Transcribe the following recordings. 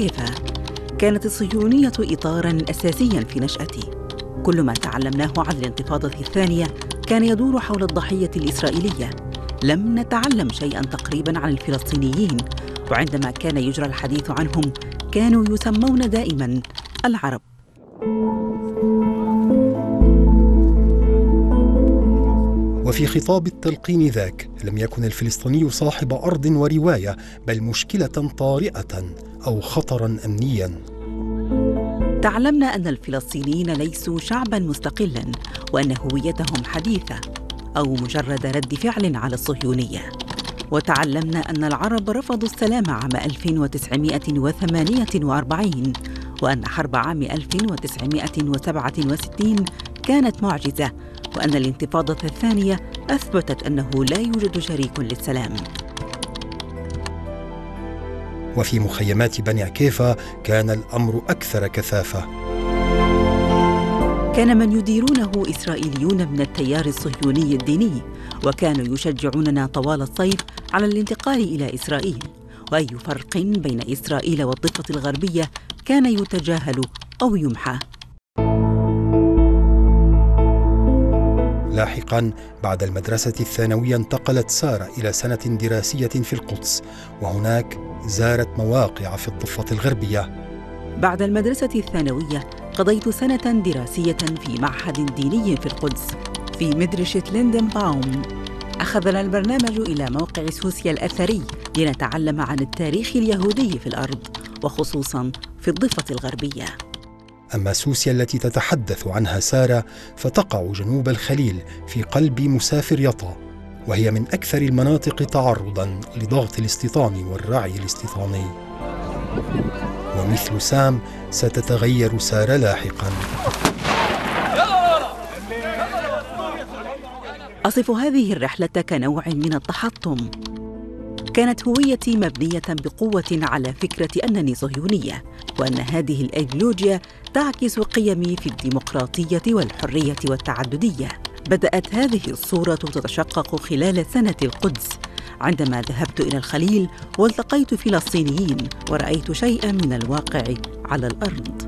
كيفا. كانت الصهيونية إطاراً أساسياً في نشأتي. كل ما تعلمناه عن الانتفاضة الثانية كان يدور حول الضحية الإسرائيلية. لم نتعلم شيئاً تقريباً عن الفلسطينيين، وعندما كان يجرى الحديث عنهم كانوا يسمون دائماً العرب. وفي خطاب التلقين ذاك لم يكن الفلسطيني صاحب أرض ورواية، بل مشكلة طارئة أو خطراً أمنياً. تعلمنا أن الفلسطينيين ليسوا شعباً مستقلاً، وأن هويتهم حديثة أو مجرد رد فعل على الصهيونية. وتعلمنا أن العرب رفضوا السلام عام 1948، وأن حرب عام 1967 كانت معجزة، وأن الانتفاضة الثانية أثبتت أنه لا يوجد شريك للسلام. وفي مخيمات بني عكيفة كان الأمر أكثر كثافة. كان من يديرونه إسرائيليون من التيار الصهيوني الديني، وكانوا يشجعوننا طوال الصيف على الانتقال إلى إسرائيل، وأي فرق بين إسرائيل والضفة الغربية كان يتجاهل أو يمحى. لاحقاً بعد المدرسة الثانوية انتقلت سارة إلى سنة دراسية في القدس، وهناك زارت مواقع في الضفة الغربية. بعد المدرسة الثانوية قضيت سنة دراسية في معهد ديني في القدس في مدرسة ليندنباوم. أخذنا البرنامج إلى موقع سوسيا الأثري لنتعلم عن التاريخ اليهودي في الأرض، وخصوصاً في الضفة الغربية. أما سوسيا التي تتحدث عنها سارة فتقع جنوب الخليل في قلب مسافر يطا، وهي من أكثر المناطق تعرضاً لضغط الاستيطان والرعي الاستيطاني. ومثل سام ستتغير سارة لاحقاً. أصف هذه الرحلة كنوع من التحطم. كانت هويتي مبنية بقوة على فكرة أنني صهيونية، وأن هذه الأيديولوجيا تعكس قيمي في الديمقراطية والحرية والتعددية. بدأت هذه الصورة تتشقق خلال سنة القدس، عندما ذهبت إلى الخليل والتقيت فلسطينيين ورأيت شيئاً من الواقع على الأرض.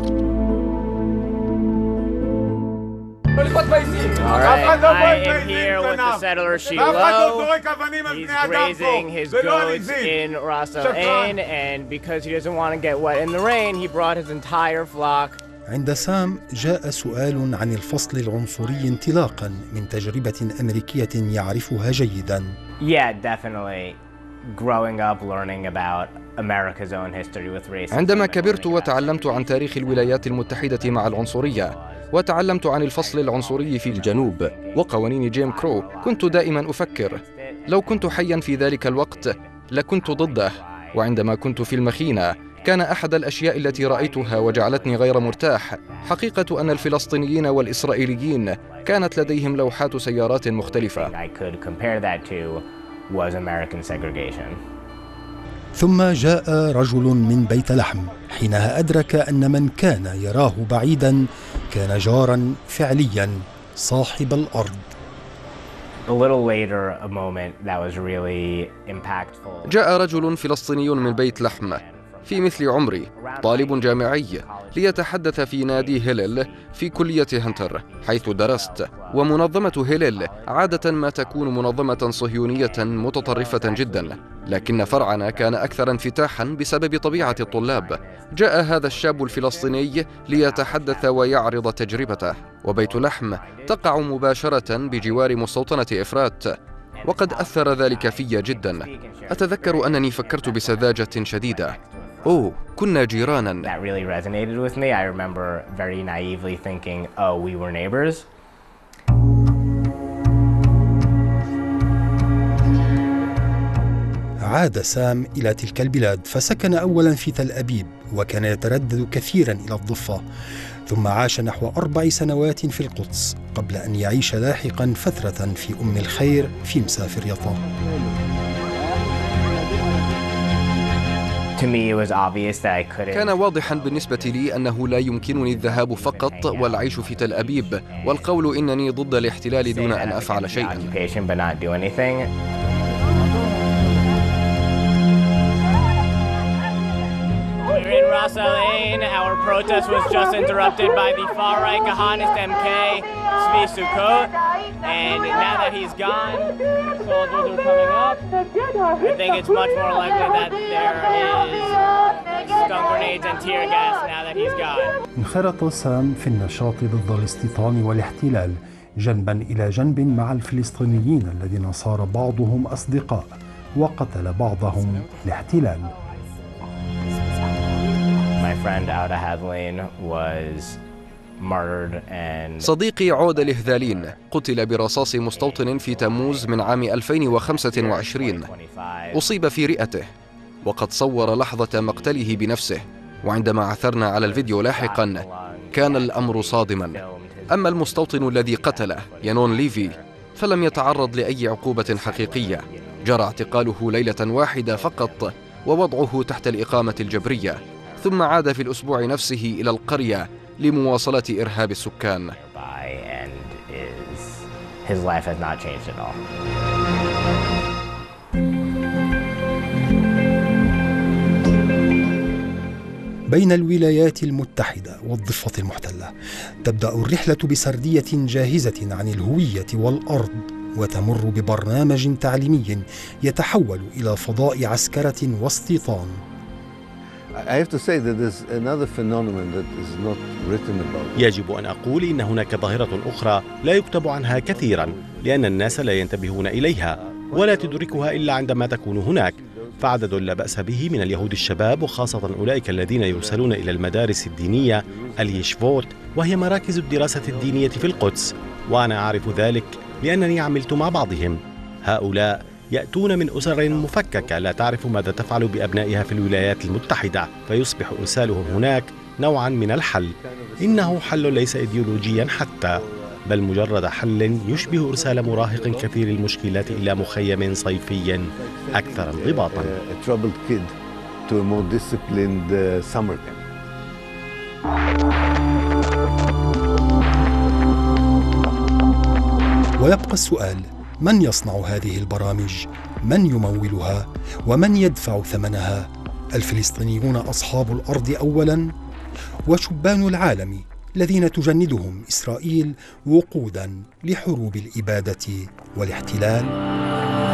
All right, I am here with the settler Shiloh. He's grazing his goats in Ras Al Ain, and because he doesn't want to get wet in the rain, he brought his entire flock. عند سام جاء سؤال عن الفصل العنصري انطلاقاً من تجربة أمريكية يعرفها جيداً. Yeah, definitely. Growing up, learning about America's own history with racism. عندما كبرت وتعلمت عن تاريخ الولايات المتحدة مع العنصرية، وتعلمت عن الفصل العنصري في الجنوب وقوانين جيم كرو، كنت دائما أفكر لو كنت حيا في ذلك الوقت لكنت ضده. وعندما كنت في المخينة كان أحد الأشياء التي رأيتها وجعلتني غير مرتاح حقيقة أن الفلسطينيين والإسرائيليين كانت لديهم لوحات سيارات مختلفة. ثم جاء رجل من بيت لحم، حينها أدرك أن من كان يراه بعيداً كان جاراً فعلياً، صاحب الأرض. جاء رجل فلسطيني من بيت لحم في مثل عمري، طالب جامعي، ليتحدث في نادي هيلل في كلية هنتر حيث درست. ومنظمة هيلل عادة ما تكون منظمة صهيونية متطرفة جدا، لكن فرعنا كان أكثر انفتاحا بسبب طبيعة الطلاب. جاء هذا الشاب الفلسطيني ليتحدث ويعرض تجربته، وبيت لحم تقع مباشرة بجوار مستوطنة إفرات، وقد أثر ذلك في جدا. أتذكر أنني فكرت بسذاجة شديدة: أوه، كنا جيرانا. عاد سام إلى تلك البلاد، فسكن أولا في تل أبيب، وكان يتردد كثيرا إلى الضفة، ثم عاش نحو 4 سنوات في القدس قبل أن يعيش لاحقا فترة في أم الخير في مسافر يطا. كان واضحا بالنسبة لي أنه لا يمكنني الذهاب فقط والعيش في تل أبيب والقول إنني ضد الاحتلال دون أن أفعل شيئا. Ras Al Ain, our protest was just interrupted by the far-right Kahanist MK, Zvi Sukkot, and now that he's gone, soldiers are coming up. I think it's much more likely that there is stun grenades and tear gas now that he's gone. انخرط سام في النشاط ضد الاستيطان والاحتلال جنبا إلى جنب مع الفلسطينيين الذين صار بعضهم أصدقاء وقتل بعضهم الاحتلال. My friend Auda Hadlin was murdered and صديقي عودة الهذالين قتل برصاص مستوطن في تموز من عام 2025. أصيب في رئته وقد صور لحظة مقتله بنفسه، وعندما عثرنا على الفيديو لاحقا كان الأمر صادما. أما المستوطن الذي قتله يانون ليفي فلم يتعرض لأي عقوبة حقيقية، جرى اعتقاله ليلة واحدة فقط ووضعه تحت الإقامة الجبرية، ثم عاد في الأسبوع نفسه إلى القرية لمواصلة إرهاب السكان. بين الولايات المتحدة والضفة المحتلة تبدأ الرحلة بسردية جاهزة عن الهوية والأرض، وتمر ببرنامج تعليمي يتحول إلى فضاء عسكرة واستيطان. يجب أن أقول إن هناك ظاهرة أخرى لا يكتب عنها كثيرا، لأن الناس لا ينتبهون إليها ولا تدركها إلا عندما تكون هناك. فعدد لا بأس به من اليهود الشباب، وخاصة أولئك الذين يرسلون إلى المدارس الدينية اليشفوت، وهي مراكز الدراسة الدينية في القدس، وأنا أعرف ذلك لأنني عملت مع بعضهم. هؤلاء يأتون من أسر مفككة لا تعرف ماذا تفعل بأبنائها في الولايات المتحدة، فيصبح إرسالهم هناك نوعا من الحل. إنه حل ليس إيديولوجيا حتى، بل مجرد حل يشبه إرسال مراهق كثير المشكلات إلى مخيم صيفي أكثر انضباطا. ويبقى السؤال: من يصنع هذه البرامج؟ من يمولها؟ ومن يدفع ثمنها؟ الفلسطينيون أصحاب الأرض أولا، وشبان العالم الذين تجندهم إسرائيل وقودا لحروب الإبادة والاحتلال؟